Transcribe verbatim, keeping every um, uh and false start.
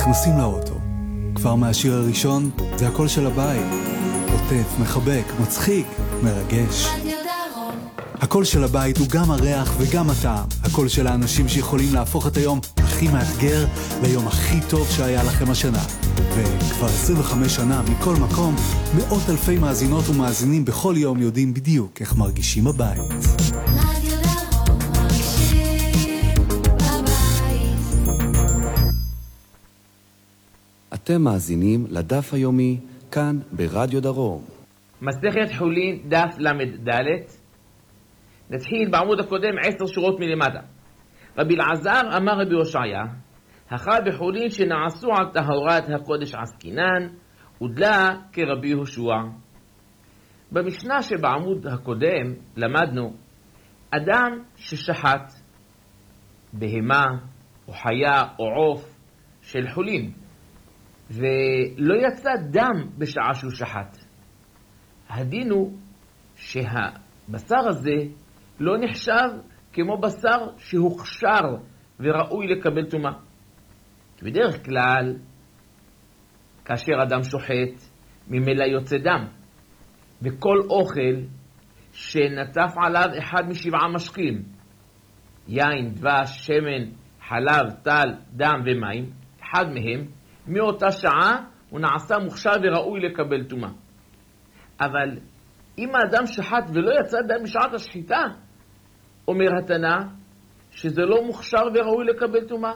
נכנסים לאוטו. כבר מהשיר הראשון זה הקול של הבית. עוטף, מחבק, מצחיק, מרגש. הקול של הבית הוא גם הריח וגם הטעם. הקול של האנשים שיכולים להפוך את היום הכי מאתגר ליום הכי טוב שהיה לכם השנה. וכבר עשרים וחמש שנה מכל מקום, מאות אלפי מאזינות ומאזינים בכל יום יודעים בדיוק איך מרגישים הבית. אתם מאזינים לדף היומי כאן ברדיו דרום. מסכת חולין דף למד ד'. נתחיל בעמוד הקודם עשר שורות מלמטה. רבי אלעזר אמר רבי הושעיה, החל בחולין שנעשו על טהרת הקודש עסקינן, ודלה כרבי יהושע. במשנה שבעמוד הקודם למדנו, אדם ששחט בהמה או חיה או עוף של חולין, ולא יצא דם בשעה שהוא שחט. הדין הוא שהבשר הזה לא נחשב כמו בשר שהוכשר וראוי לקבל טומאה. בדרך כלל, כאשר אדם שוחט, ממילא יוצא דם, וכל אוכל שנטף עליו אחד משבעה משקים, יין, דבש, שמן, חלב, טל, דם ומים, אחד מהם, מאותה שעה הוא נעשה מוכשר וראוי לקבל טומאה. אבל אם האדם שחט ולא יצא דם בשעת השחיטה, אומר התנא שזה לא מוכשר וראוי לקבל טומאה.